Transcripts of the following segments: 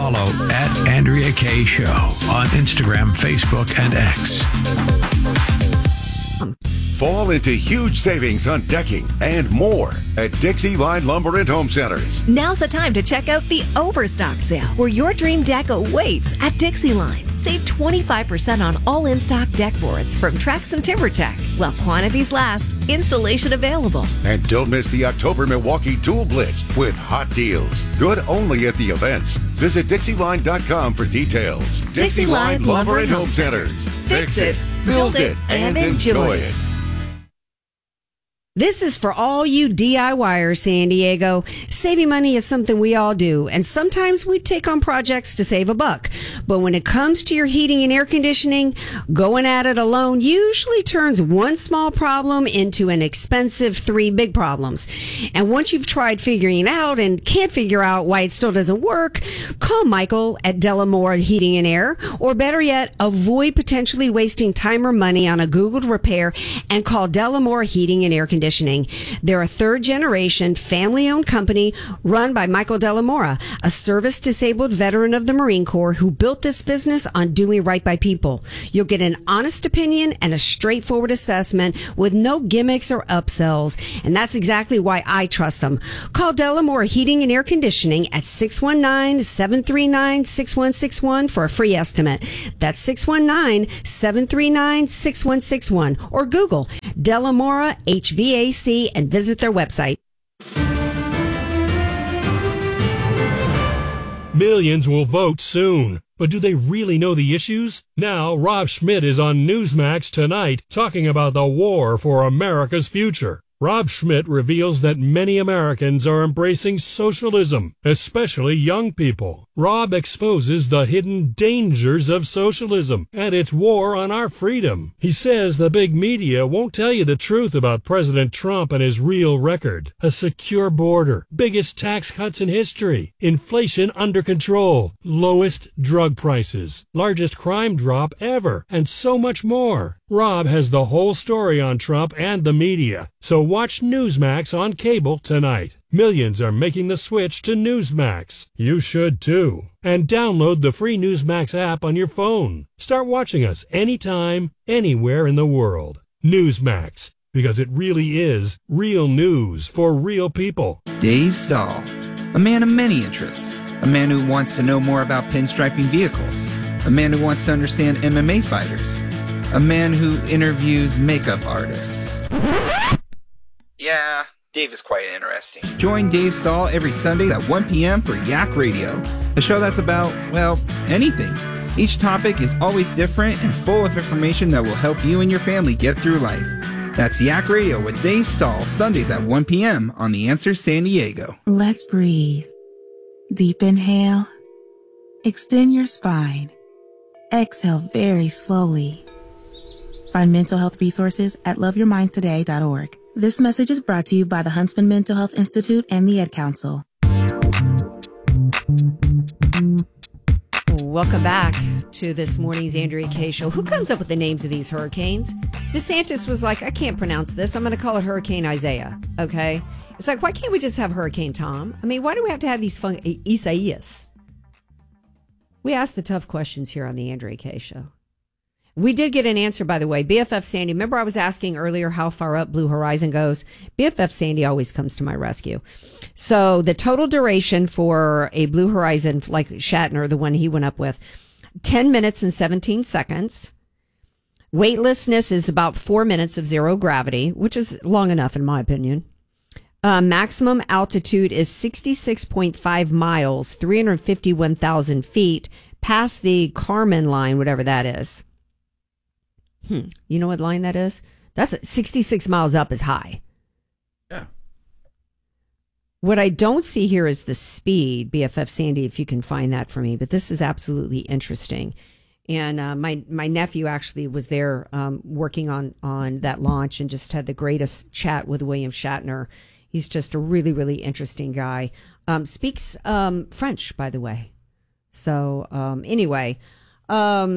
follow at Andrea Kaye Show on Instagram, Facebook, and X. Fall into huge savings on decking and more at Dixie Line Lumber and Home Centers. Now's the time to check out the Overstock Sale, where your dream deck awaits at Dixie Line. Save 25% on all in-stock deck boards from Trex and TimberTech. While quantities last, installation available. And don't miss the October Milwaukee Tool Blitz with hot deals. Good only at the events. Visit Dixieline.com for details. Dixie Line Lumber and Home Centers. Fix it, build it, and enjoy it. This is for all you DIYers, San Diego. Saving money is something we all do, and sometimes we take on projects to save a buck. But when it comes to your heating and air conditioning, going at it alone usually turns one small problem into an expensive 3 big problems. And once you've tried figuring it out and can't figure out why it still doesn't work, call Michael at Delamore Heating and Air, or better yet, avoid potentially wasting time or money on a Googled repair and call Delamore Heating and Air Conditioning. They're a third-generation, family-owned company run by Michael Delamora, a service-disabled veteran of the Marine Corps who built this business on doing right by people. You'll get an honest opinion and a straightforward assessment with no gimmicks or upsells, and that's exactly why I trust them. Call Delamore Heating and Air Conditioning at 619-739-6161 for a free estimate. That's 619-739-6161, or Google Delamora HVAC and visit their website. Millions will vote soon, but do they really know the issues? Now, Rob Schmidt is on Newsmax tonight talking about the war for America's future. Rob Schmidt reveals that many Americans are embracing socialism, especially young people. Rob exposes the hidden dangers of socialism and its war on our freedom. He says the big media won't tell you the truth about President Trump and his real record. A secure border, biggest tax cuts in history, inflation under control, lowest drug prices, largest crime drop ever, and so much more. Rob has the whole story on Trump and the media, so watch Newsmax on cable tonight. Millions are making the switch to Newsmax. You should too. And download the free Newsmax app on your phone. Start watching us anytime, anywhere in the world. Newsmax, because it really is real news for real people. Dave Stahl, a man of many interests, a man who wants to know more about pinstriping vehicles, a man who wants to understand MMA fighters, a man who interviews makeup artists. Yeah, Dave is quite interesting. Join Dave Stahl every Sunday at 1 p.m. for Yak Radio, a show that's about, well, anything. Each topic is always different and full of information that will help you and your family get through life. That's Yak Radio with Dave Stahl, Sundays at 1 p.m. on The Answer San Diego. Let's breathe. Deep inhale. Extend your spine. Exhale very slowly. Find mental health resources at loveyourmindtoday.org. This message is brought to you by the Huntsman Mental Health Institute and the Ed Council. Welcome back to this morning's Andrea Kaye Show. Who comes up with the names of these hurricanes? DeSantis was like, I can't pronounce this. I'm going to call it Hurricane Isaiah. Okay? It's like, why can't we just have Hurricane Tom? I mean, why do we have to have these Isaias? We ask the tough questions here on the Andrea Kaye Show. We did get an answer, by the way. BFF Sandy, remember I was asking earlier how far up Blue Horizon goes? BFF Sandy always comes to my rescue. So the total duration for a Blue Horizon, like Shatner, the one he went up with, 10 minutes and 17 seconds. Weightlessness is about 4 minutes of zero gravity, which is long enough in my opinion. Maximum altitude is 66.5 miles, 351,000 feet, past the Kármán line, whatever that is. You know what line that is? That's 66 miles up is high. Yeah. What I don't see here is the speed, BFF Sandy, if you can find that for me. But this is absolutely interesting. And my nephew actually was there working on that launch and just had the greatest chat with William Shatner. He's just a really, really interesting guy. Speaks French, by the way. So anyway,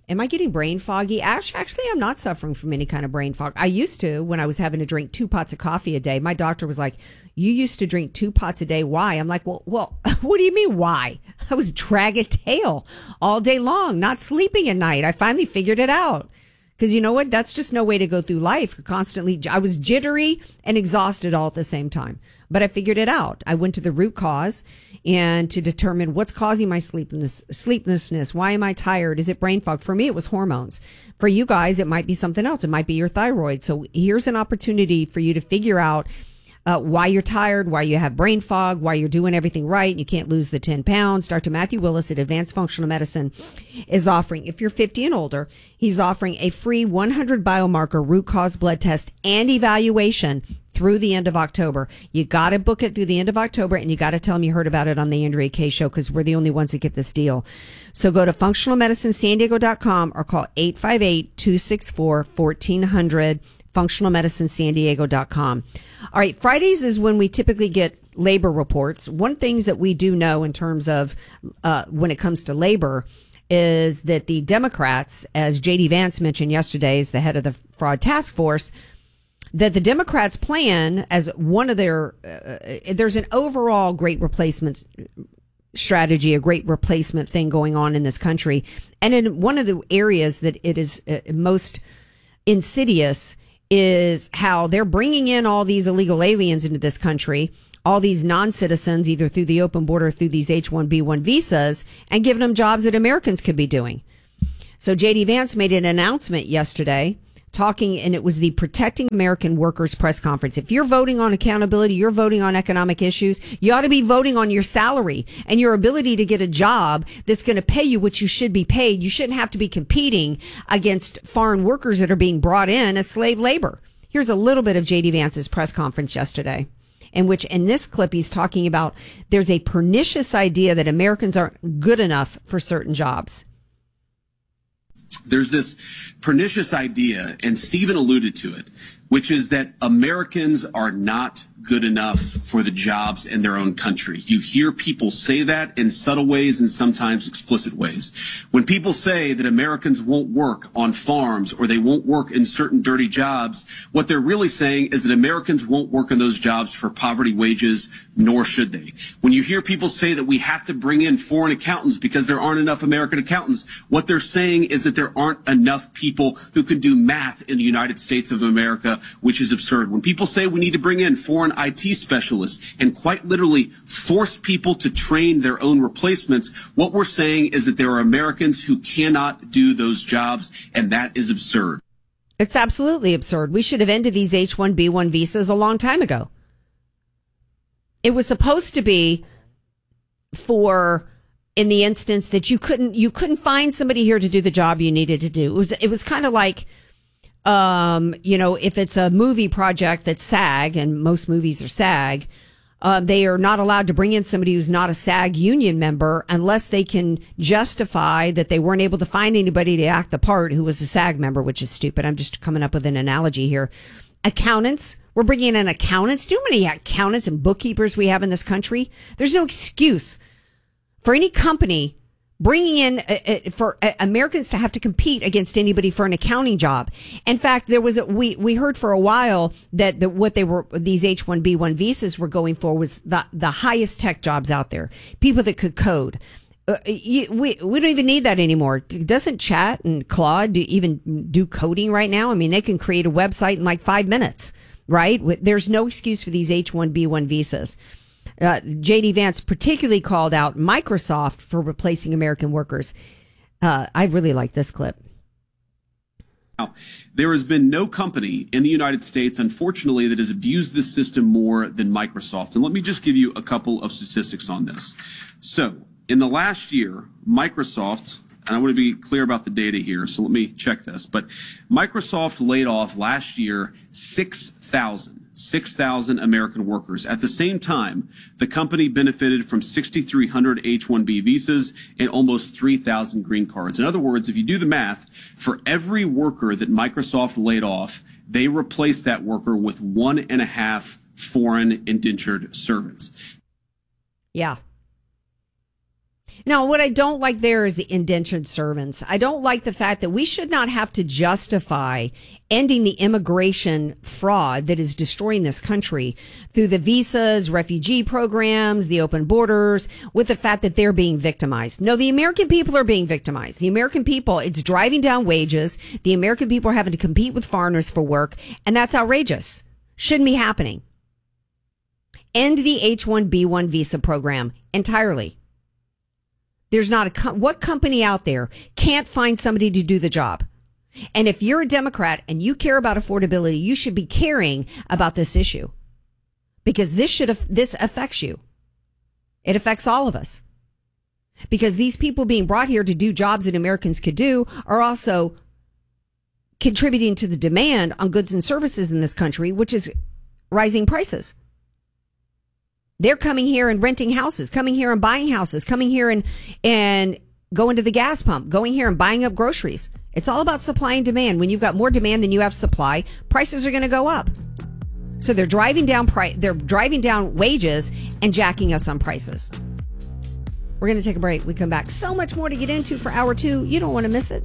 Am I getting brain foggy? Actually, I'm not suffering from any kind of brain fog. I used to when I was having to drink 2 pots of coffee a day. My doctor was like, you used to drink 2 pots a day. Why? I'm like, well, what do you mean why? I was dragging tail all day long, not sleeping at night. I finally figured it out. Because you know what? That's just no way to go through life. Constantly, I was jittery and exhausted all at the same time. But I figured it out. I went to the root cause and to determine what's causing my sleeplessness. Why am I tired? Is it brain fog? For me, it was hormones. For you guys, it might be something else. It might be your thyroid. So here's an opportunity for you to figure out why you're tired, why you have brain fog, why you're doing everything right, and you can't lose the 10 pounds. Dr. Matthew Willis at Advanced Functional Medicine is offering, if you're 50 and older, he's offering a free 100 biomarker root cause blood test and evaluation through the end of October. You got to book it through the end of October, and you got to tell them you heard about it on the Andrea Kaye Show, because we're the only ones that get this deal. So go to functionalmedicinesandiego.com or call 858-264-1400. functionalmedicinesandiego.com. All right, Fridays is when we typically get labor reports. One things that we do know in terms of when it comes to labor is that the Democrats, as J.D. Vance mentioned yesterday, as the head of the fraud task force, that the Democrats plan as one of their, there's an overall great replacement strategy, a great replacement thing going on in this country. And in one of the areas that it is most insidious is how they're bringing in all these illegal aliens into this country, all these non-citizens, either through the open border or through these H-1B1 visas, and giving them jobs that Americans could be doing. So J.D. Vance made an announcement yesterday talking, and it was the Protecting American Workers press conference. If you're voting on accountability, you're voting on economic issues, you ought to be voting on your salary and your ability to get a job that's going to pay you what you should be paid. You shouldn't have to be competing against foreign workers that are being brought in as slave labor. Here's a little bit of J.D. Vance's press conference yesterday, in which in this clip he's talking about there's a pernicious idea that Americans aren't good enough for certain jobs. There's this pernicious idea, and Stephen alluded to it, which is that Americans are not good enough for the jobs in their own country. You hear people say that in subtle ways and sometimes explicit ways. When people say that Americans won't work on farms or they won't work in certain dirty jobs, what they're really saying is that Americans won't work in those jobs for poverty wages, nor should they. When you hear people say that we have to bring in foreign accountants because there aren't enough American accountants, what they're saying is that there aren't enough people who can do math in the United States of America, which is absurd. When people say we need to bring in foreign IT specialists and quite literally force people to train their own replacements, what we're saying is that there are Americans who cannot do those jobs, and that is absurd. It's absolutely absurd. We should have ended these H-1B1 visas a long time ago. It was supposed to be for, in the instance that you couldn't find somebody here to do the job you needed to do. It was kind of like, if it's a movie project that's SAG, and most movies are SAG, they are not allowed to bring in somebody who's not a SAG union member unless they can justify that they weren't able to find anybody to act the part who was a SAG member, which is stupid. I'm just coming up with an analogy here. Accountants. We're bringing in accountants. Do you know how many accountants and bookkeepers we have in this country? There's no excuse for any company bringing in for Americans to have to compete against anybody for an accounting job. In fact, we heard for a while that what these H-1B1 visas were going for was the highest tech jobs out there. People that could code. We don't even need that anymore. Doesn't Chat and Claude even do coding right now? I mean, they can create a website in like 5 minutes, right? There's no excuse for these H-1B1 visas. J.D. Vance particularly called out Microsoft for replacing American workers. I really like this clip. Now, there has been no company in the United States, unfortunately, that has abused this system more than Microsoft. And let me just give you a couple of statistics on this. So, in the last year, Microsoft, and I want to be clear about the data here, so let me check this, but Microsoft laid off last year 6,000 American workers. At the same time, the company benefited from 6,300 H-1B visas and almost 3,000 green cards. In other words, if you do the math, for every worker that Microsoft laid off, they replaced that worker with 1.5 foreign indentured servants. Yeah. Now, what I don't like there is the indentured servants. I don't like the fact that we should not have to justify ending the immigration fraud that is destroying this country through the visas, refugee programs, the open borders, with the fact that they're being victimized. No, the American people are being victimized. The American people, it's driving down wages. The American people are having to compete with foreigners for work, and that's outrageous. Shouldn't be happening. End the H-1B1 visa program entirely. There's not what company out there can't find somebody to do the job? And if you're a Democrat and you care about affordability, you should be caring about this issue, because this affects you. It affects all of us, because these people being brought here to do jobs that Americans could do are also contributing to the demand on goods and services in this country, which is rising prices. They're coming here and renting houses, coming here and buying houses, coming here and going to the gas pump, going here and buying up groceries. It's all about supply and demand. When you've got more demand than you have supply, prices are going to go up. So they're driving down wages and jacking us on prices. We're going to take a break. We come back. So much more to get into for hour 2. You don't want to miss it.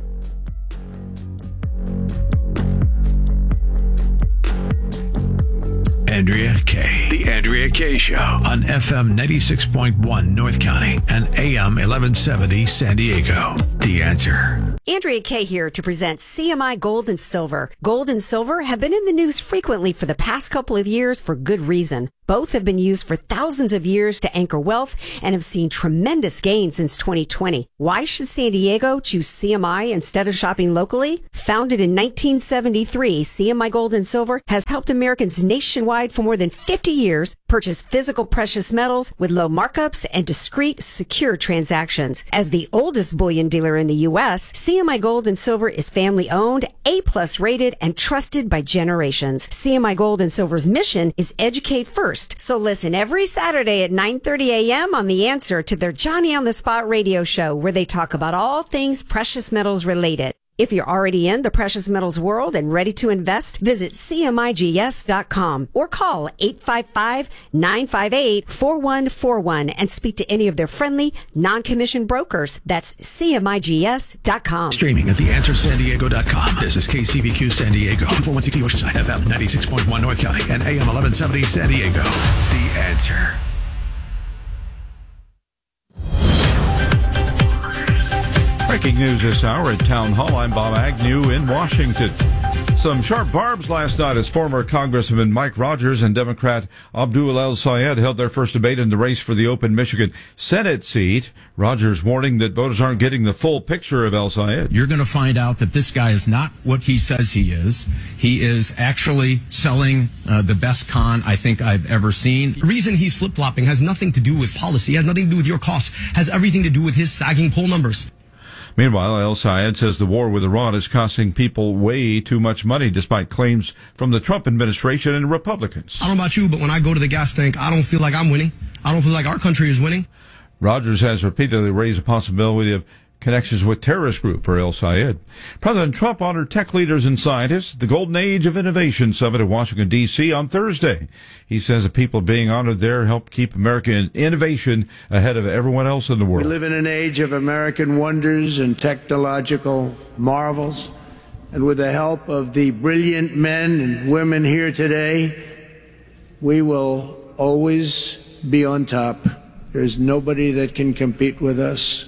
Andrea Kaye. The Andrea Kaye Show on FM 96.1 North County and AM 1170 San Diego. The Answer. Andrea Kaye here to present CMI Gold and Silver. Gold and silver have been in the news frequently for the past couple of years for good reason. Both have been used for thousands of years to anchor wealth and have seen tremendous gains since 2020. Why should San Diego choose CMI instead of shopping locally? Founded in 1973, CMI Gold and Silver has helped Americans nationwide for more than 50 years purchase physical precious metals with low markups and discreet, secure transactions. As the oldest bullion dealer in the U.S., CMI Gold and Silver is family-owned, A+ rated, and trusted by generations. CMI Gold and Silver's mission is educate first. So listen every Saturday at 9:30 a.m. on The Answer to their Johnny on the Spot radio show, where they talk about all things precious metals related. If you're already in the precious metals world and ready to invest, visit CMIGS.com or call 855-958-4141 and speak to any of their friendly, non-commissioned brokers. That's CMIGS.com. Streaming at theanswersandiego.com. This is KCBQ San Diego, 416 Oceanside, FM 96.1 North County and AM 1170 San Diego. The Answer. Breaking news this hour at Town Hall. I'm Bob Agnew in Washington. Some sharp barbs last night as former Congressman Mike Rogers and Democrat Abdul El-Sayed held their first debate in the race for the open Michigan Senate seat. Rogers warning that voters aren't getting the full picture of El-Sayed. You're going to find out that this guy is not what he says he is. He is actually selling the best con I think I've ever seen. The reason he's flip-flopping has nothing to do with policy, has nothing to do with your costs, has everything to do with his sagging poll numbers. Meanwhile, El-Sayed says the war with Iran is costing people way too much money, despite claims from the Trump administration and Republicans. I don't know about you, but when I go to the gas tank, I don't feel like I'm winning. I don't feel like our country is winning. Rogers has repeatedly raised the possibility of connections with terrorist group for El-Sayed. President Trump honored tech leaders and scientists at the Golden Age of Innovation Summit in Washington, D.C. on Thursday. He says the people being honored there help keep American innovation ahead of everyone else in the world. We live in an age of American wonders and technological marvels. And with the help of the brilliant men and women here today, we will always be on top. There's nobody that can compete with us.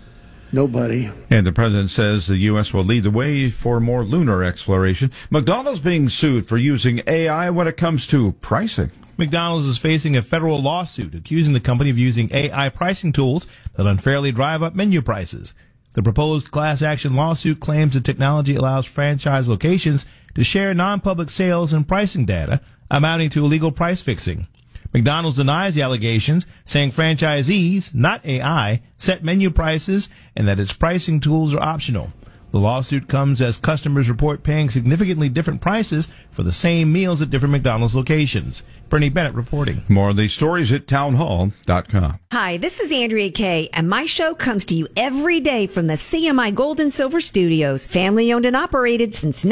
Nobody. And the president says the U.S. will lead the way for more lunar exploration. McDonald's being sued for using AI when it comes to pricing. McDonald's is facing a federal lawsuit accusing the company of using AI pricing tools that unfairly drive up menu prices. The proposed class action lawsuit claims the technology allows franchise locations to share non-public sales and pricing data, amounting to illegal price fixing. McDonald's denies the allegations, saying franchisees, not AI, set menu prices and that its pricing tools are optional. The lawsuit comes as customers report paying significantly different prices for the same meals at different McDonald's locations. Bernie Bennett reporting. More of these stories at townhall.com. Hi, this is Andrea Kaye, and my show comes to you every day from the CMI Gold and Silver Studios, family owned and operated since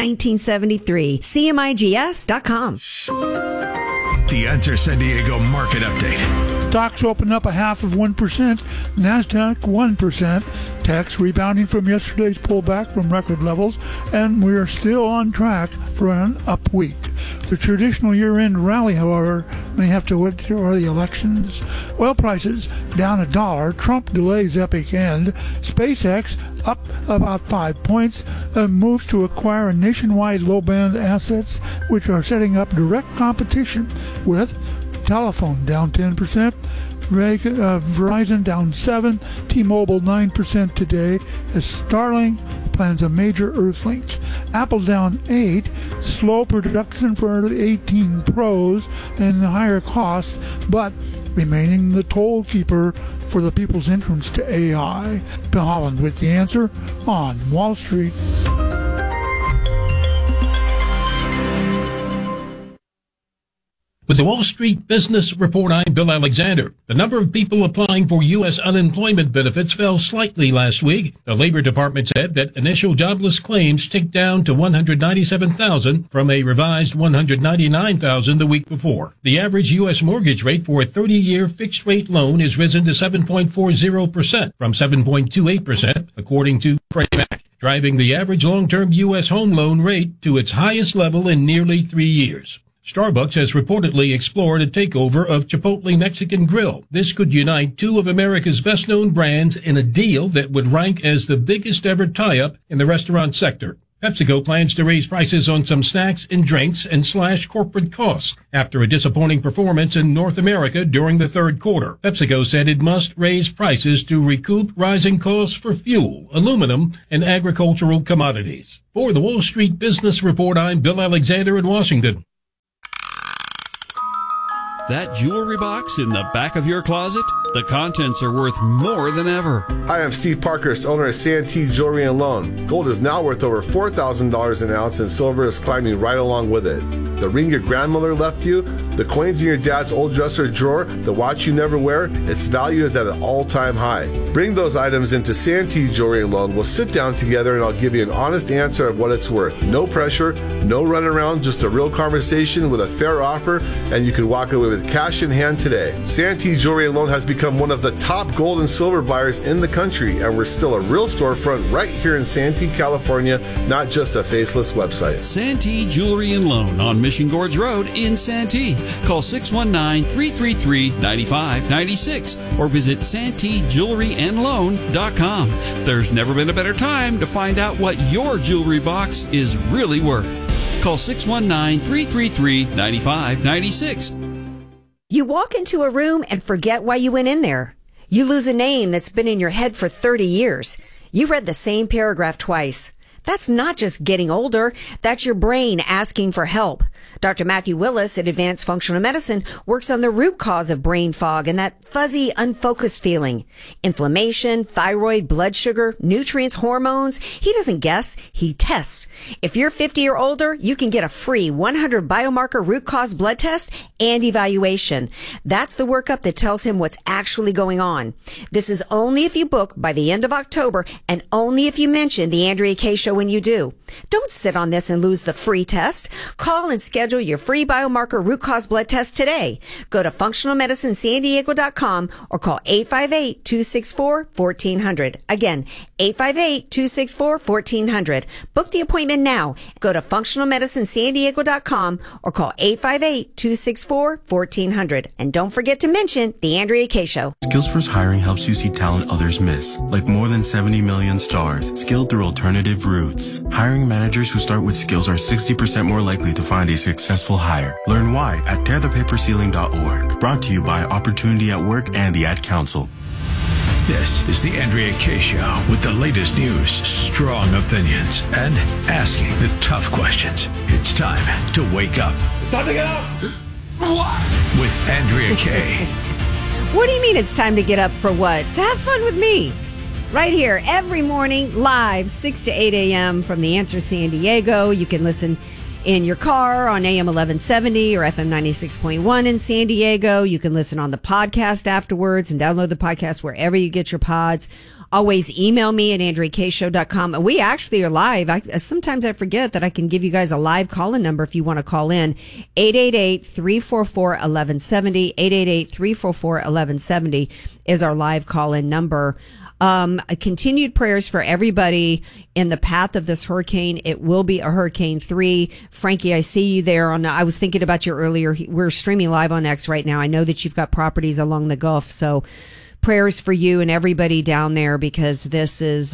1973. CMIGS.com. The Answer San Diego Market Update. Stocks open up 0.5%, NASDAQ 1%. Tech's rebounding from yesterday's pullback from record levels, and we're still on track for an up week. The traditional year-end rally, however, may have to wait for the elections. Oil prices down $1. Trump delays epic end. SpaceX up about 5 points. Moves to acquire nationwide low-band assets, which are setting up direct competition with telephone down 10%. Verizon down 7%, T-Mobile 9% today, as Starlink plans a major Earthlink. Apple down 8%, slow production for the 18 Pros and higher costs, but remaining the toll keeper for the people's entrance to AI. Bill Holland with the answer on Wall Street. With the Wall Street Business Report, I'm Bill Alexander. The number of people applying for U.S. unemployment benefits fell slightly last week. The Labor Department said that initial jobless claims ticked down to 197,000 from a revised 199,000 the week before. The average U.S. mortgage rate for a 30-year fixed-rate loan has risen to 7.40% from 7.28%, according to Freddie Mac, driving the average long-term U.S. home loan rate to its highest level in nearly 3 years. Starbucks has reportedly explored a takeover of Chipotle Mexican Grill. This could unite two of America's best-known brands in a deal that would rank as the biggest ever tie-up in the restaurant sector. PepsiCo plans to raise prices on some snacks and drinks and slash corporate costs after a disappointing performance in North America during the third quarter. PepsiCo said it must raise prices to recoup rising costs for fuel, aluminum, and agricultural commodities. For the Wall Street Business Report, I'm Bill Alexander in Washington. That jewelry box in the back of your closet? The contents are worth more than ever. Hi, I'm Steve Parkhurst, owner of Santee Jewelry and Loan. Gold is now worth over $4,000 an ounce, and silver is climbing right along with it. The ring your grandmother left you, the coins in your dad's old dresser drawer, the watch you never wear, its value is at an all-time high. Bring those items into Santee Jewelry and Loan. We'll sit down together and I'll give you an honest answer of what it's worth. No pressure, no runaround, just a real conversation with a fair offer, and you can walk away with cash in hand today. Santee Jewelry and Loan has become one of the top gold and silver buyers in the country, and we're still a real storefront right here in Santee, California, not just a faceless website. Santee Jewelry and Loan on Mission Gorge Road in Santee. Call 619-333-9596 or visit SanteeJewelryandLoan.com. There's never been a better time to find out what your jewelry box is really worth. Call 619-333-9596. You walk into a room and forget why you went in there. You lose a name that's been in your head for 30 years. You read the same paragraph twice. That's not just getting older. That's your brain asking for help. Dr. Matthew Willis at Advanced Functional Medicine works on the root cause of brain fog and that fuzzy, unfocused feeling. Inflammation, thyroid, blood sugar, nutrients, hormones. He doesn't guess. He tests. If you're 50 or older, you can get a free 100 biomarker root cause blood test and evaluation. That's the workup that tells him what's actually going on. This is only if you book by the end of October and only if you mention the Andrea Kaye Show when you do. Don't sit on this and lose the free test. Call and schedule your free biomarker root cause blood test today. Go to functionalmedicinesandiego.com or call 858-264-1400. Again, 858-264-1400. Book the appointment now. Go to functionalmedicinesandiego.com or call 858-264-1400. And don't forget to mention the Andrea Kaye Show. Skills First Hiring helps you see talent others miss, like more than 70 million stars, skilled through alternative routes. Hiring managers who start with skills are 60% more likely to find a successful hire. Learn why at tearthepaperceiling.org. Brought to you by Opportunity at Work and the Ad Council. This is the Andrea Kaye Show with the latest news, strong opinions, and asking the tough questions. It's time to wake up. It's time to get up. What? With Andrea Kaye. What do you mean it's time to get up for what? To have fun with me. Right here, every morning, live, 6 to 8 a.m. from The Answer San Diego. You can listen in your car on AM 1170 or FM 96.1 in San Diego. You can listen on the podcast afterwards and download the podcast wherever you get your pods. Always email me at AndreaKShow.com. And we actually are live. Sometimes I forget that I can give you guys a live call-in number if you want to call in. 888-344-1170. 888-344-1170 is our live call-in number. Continued prayers for everybody in the path of this hurricane. It will be a Hurricane 3. Frankie, I see you there I was thinking about you earlier. We're streaming live on X right now. I know that you've got properties along the Gulf, so prayers for you and everybody down there, because this is,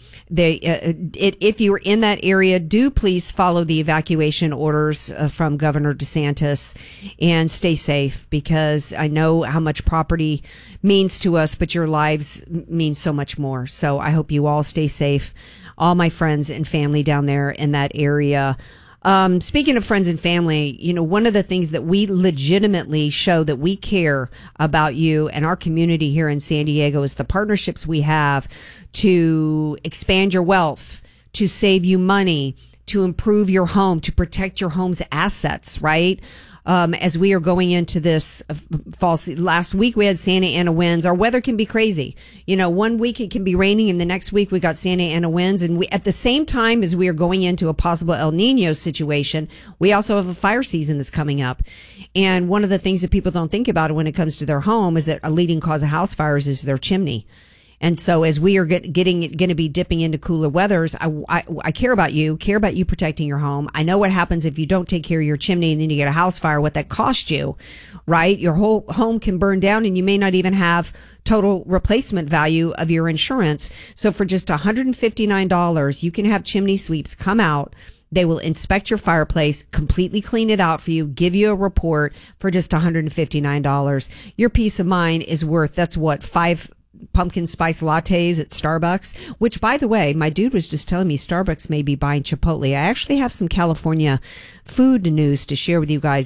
if you're in that area, do please follow the evacuation orders from Governor DeSantis and stay safe, because I know how much property means to us, but your lives mean so much more. So I hope you all stay safe. All my friends and family down there in that area. Speaking of friends and family, one of the things that we legitimately show that we care about you and our community here in San Diego is the partnerships we have to expand your wealth, to save you money, to improve your home, to protect your home's assets, right? As we are going into this fall season. Last week we had Santa Ana winds. Our weather can be crazy. 1 week it can be raining, and the next week we got Santa Ana winds. And we, at the same time as we are going into a possible El Nino situation, we also have a fire season that's coming up. And one of the things that people don't think about when it comes to their home is that a leading cause of house fires is their chimney. And so as we are going to be dipping into cooler weathers, I care about you protecting your home. I know what happens if you don't take care of your chimney and then you get a house fire, what that costs you, right? Your whole home can burn down and you may not even have total replacement value of your insurance. So for just $159, you can have Chimney Sweeps come out. They will inspect your fireplace, completely clean it out for you, give you a report for just $159. Your peace of mind is worth, that's what, 5 pumpkin spice lattes at Starbucks, which, by the way, my dude was just telling me Starbucks may be buying Chipotle. I actually have some California food news to share with you guys.